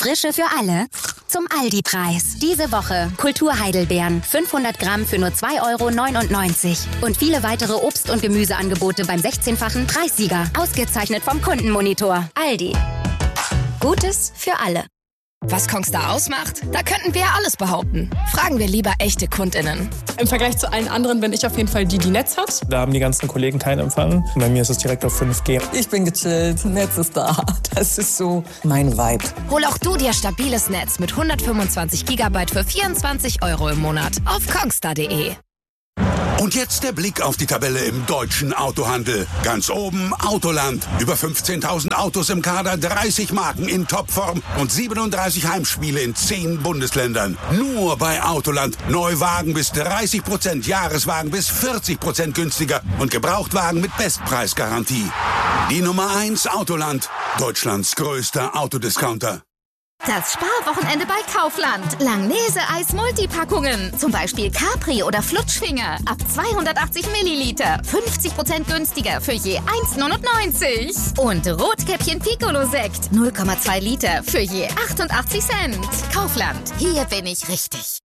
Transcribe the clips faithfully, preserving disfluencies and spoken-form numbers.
Frische für alle zum Aldi-Preis. Diese Woche Kultur-Heidelbeeren, fünfhundert Gramm für nur zwei Euro neunundneunzig. Und viele weitere Obst- und Gemüseangebote beim sechzehnfachen Preissieger. Ausgezeichnet vom Kundenmonitor. Aldi. Gutes für alle. Was Kongstar ausmacht? Da könnten wir ja alles behaupten. Fragen wir lieber echte KundInnen. Im Vergleich zu allen anderen bin ich auf jeden Fall die, die Netz hat. Da haben die ganzen Kollegen keinen Empfang. Bei mir ist es direkt auf fünf G. Ich bin gechillt, Netz ist da. Das ist so mein Vibe. Hol auch du dir stabiles Netz mit hundertfünfundzwanzig Gigabyte für vierundzwanzig Euro im Monat auf kongstar punkt de. Und jetzt der Blick auf die Tabelle im deutschen Autohandel. Ganz oben Autoland. Über fünfzehntausend Autos im Kader, dreißig Marken in Topform und siebenunddreißig Heimspiele in zehn Bundesländern. Nur bei Autoland. Neuwagen bis dreißig Prozent, Jahreswagen bis vierzig Prozent günstiger und Gebrauchtwagen mit Bestpreisgarantie. Die Nummer eins Autoland. Deutschlands größter Autodiscounter. Das Sparwochenende bei Kaufland. Langnese-Eis Multipackungen. Zum Beispiel Capri oder Flutschfinger. Ab zweihundertachtzig Milliliter. fünfzig Prozent günstiger für je eins neunundneunzig. Und Rotkäppchen Piccolo-Sekt. null Komma zwei Liter für je achtundachtzig Cent. Kaufland. Hier bin ich richtig.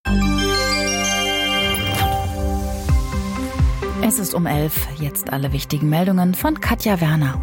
Es ist um elf. Jetzt alle wichtigen Meldungen von Katja Werner.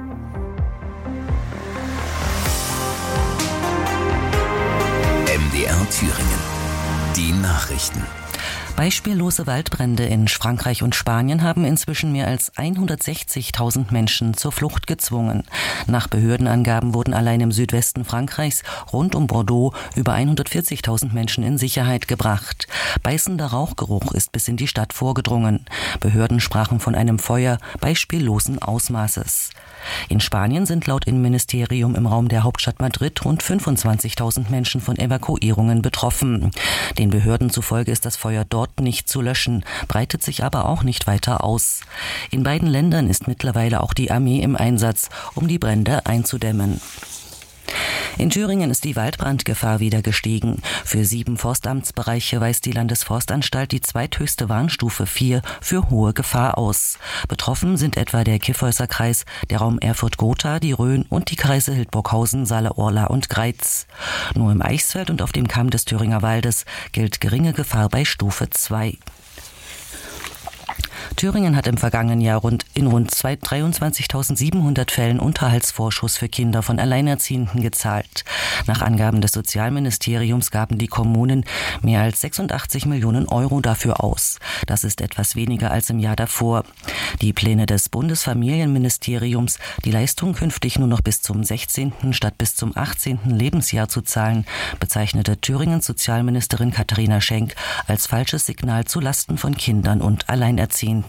M D R Thüringen. Die Nachrichten. Beispiellose Waldbrände in Frankreich und Spanien haben inzwischen mehr als hundertsechzigtausend Menschen zur Flucht gezwungen. Nach Behördenangaben wurden allein im Südwesten Frankreichs rund um Bordeaux über hundertvierzigtausend Menschen in Sicherheit gebracht. Beißender Rauchgeruch ist bis in die Stadt vorgedrungen. Behörden sprachen von einem Feuer beispiellosen Ausmaßes. In Spanien sind laut Innenministerium im Raum der Hauptstadt Madrid rund fünfundzwanzigtausend Menschen von Evakuierungen betroffen. Den Behörden zufolge ist das Feuer dort nicht zu löschen, breitet sich aber auch nicht weiter aus. In beiden Ländern ist mittlerweile auch die Armee im Einsatz, um die Brände einzudämmen. In Thüringen ist die Waldbrandgefahr wieder gestiegen. Für sieben Forstamtsbereiche weist die Landesforstanstalt die zweithöchste Warnstufe vier für hohe Gefahr aus. Betroffen sind etwa der Kyffhäuser Kreis, der Raum Erfurt-Gotha, die Rhön und die Kreise Hildburghausen, Saale-Orla und Greiz. Nur im Eichsfeld und auf dem Kamm des Thüringer Waldes gilt geringe Gefahr bei Stufe zwei. Thüringen hat im vergangenen Jahr rund in rund dreiundzwanzigtausendsiebenhundert Fällen Unterhaltsvorschuss für Kinder von Alleinerziehenden gezahlt. Nach Angaben des Sozialministeriums gaben die Kommunen mehr als sechsundachtzig Millionen Euro dafür aus. Das ist etwas weniger als im Jahr davor. Die Pläne des Bundesfamilienministeriums, die Leistung künftig nur noch bis zum sechzehnten statt bis zum achtzehnten Lebensjahr zu zahlen, bezeichnete Thüringens Sozialministerin Katharina Schenk als falsches Signal zu Lasten von Kindern und Alleinerziehenden.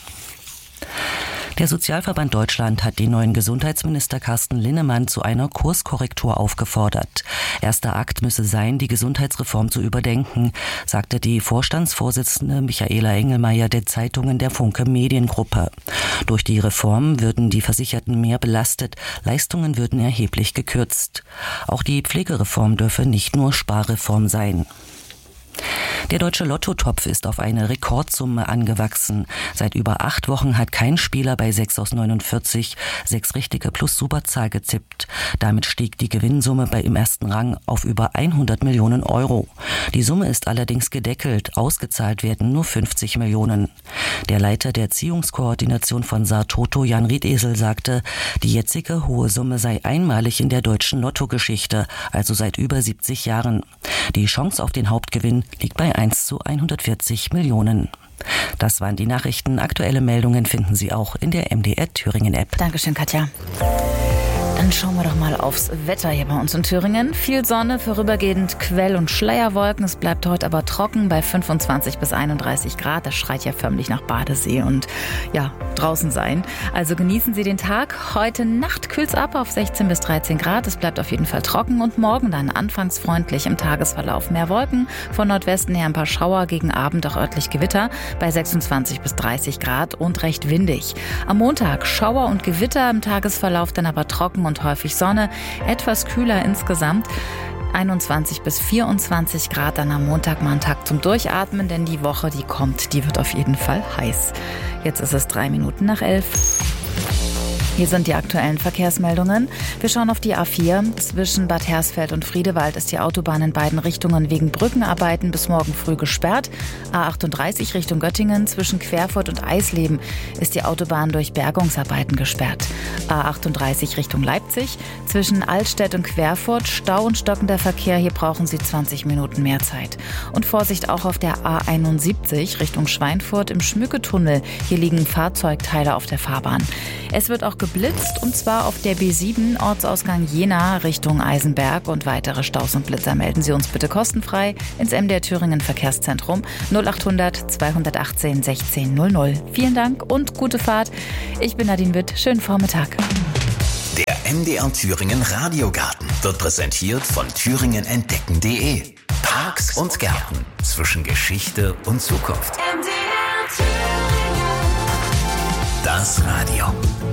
Der Sozialverband Deutschland hat den neuen Gesundheitsminister Carsten Linnemann zu einer Kurskorrektur aufgefordert. Erster Akt müsse sein, die Gesundheitsreform zu überdenken, sagte die Vorstandsvorsitzende Michaela Engelmeier der Zeitungen der Funke Mediengruppe. Durch die Reform würden die Versicherten mehr belastet, Leistungen würden erheblich gekürzt. Auch die Pflegereform dürfe nicht nur Sparreform sein. Der deutsche Lottotopf ist auf eine Rekordsumme angewachsen. Seit über acht Wochen hat kein Spieler bei sechs aus neunundvierzig sechs richtige plus Superzahl gezippt. Damit stieg die Gewinnsumme bei im ersten Rang auf über hundert Millionen Euro. Die Summe ist allerdings gedeckelt. Ausgezahlt werden nur fünfzig Millionen. Der Leiter der Ziehungskoordination von Saar-Toto, Jan Riedesel, sagte, die jetzige hohe Summe sei einmalig in der deutschen Lottogeschichte, also seit über siebzig Jahren. Die Chance auf den Hauptgewinn liegt bei eins zu hundertvierzig Millionen. Das waren die Nachrichten. Aktuelle Meldungen finden Sie auch in der M D R Thüringen App. Dankeschön, Katja. Dann schauen wir doch mal aufs Wetter hier bei uns in Thüringen. Viel Sonne, vorübergehend Quell- und Schleierwolken. Es bleibt heute aber trocken bei fünfundzwanzig bis einunddreißig Grad. Das schreit ja förmlich nach Badesee und ja, draußen sein. Also genießen Sie den Tag. Heute Nacht kühlt es ab auf sechzehn bis dreizehn Grad. Es bleibt auf jeden Fall trocken und morgen dann anfangs freundlich, im Tagesverlauf mehr Wolken. Von Nordwesten her ein paar Schauer, gegen Abend auch örtlich Gewitter bei sechsundzwanzig bis dreißig Grad und recht windig. Am Montag Schauer und Gewitter, im Tagesverlauf dann aber trocken und häufig Sonne, etwas kühler insgesamt. einundzwanzig bis vierundzwanzig Grad, dann am Montag mal ein Tag zum Durchatmen, denn die Woche, die kommt, die wird auf jeden Fall heiß. Jetzt ist es drei Minuten nach elf. Hier sind die aktuellen Verkehrsmeldungen. Wir schauen auf die A vier. Zwischen Bad Hersfeld und Friedewald ist die Autobahn in beiden Richtungen wegen Brückenarbeiten bis morgen früh gesperrt. A achtunddreißig Richtung Göttingen zwischen Querfurt und Eisleben ist die Autobahn durch Bergungsarbeiten gesperrt. A achtunddreißig Richtung Leipzig zwischen Altstedt und Querfurt Stau und stockender Verkehr. Hier brauchen Sie zwanzig Minuten mehr Zeit. Und Vorsicht auch auf der A einundsiebzig Richtung Schweinfurt im Schmücketunnel. Hier liegen Fahrzeugteile auf der Fahrbahn. Es wird auch geblitzt, und zwar auf der B sieben, Ortsausgang Jena Richtung Eisenberg, und weitere Staus und Blitzer melden Sie uns bitte kostenfrei ins M D R Thüringen Verkehrszentrum null achthundert zweihundertachtzehn sechzehn null null. Vielen Dank und gute Fahrt. Ich bin Nadine Witt. Schönen Vormittag. Der M D R Thüringen Radiogarten wird präsentiert von thüringen entdecken punkt de. Parks und Gärten zwischen Geschichte und Zukunft. M D R Thüringen. Das Radio.